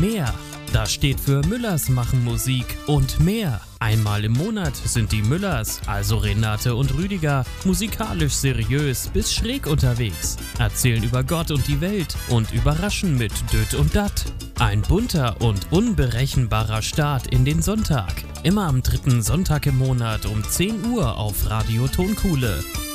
mehr. Das steht für Müllers machen Musik und mehr. Einmal im Monat sind die Müllers, also Renate und Rüdiger, musikalisch seriös bis schräg unterwegs, erzählen über Gott und die Welt und überraschen mit Düt und Dat. Ein bunter und unberechenbarer Start in den Sonntag. Immer am 3. Sonntag im Monat um 10 Uhr auf Radio Tonkuhle.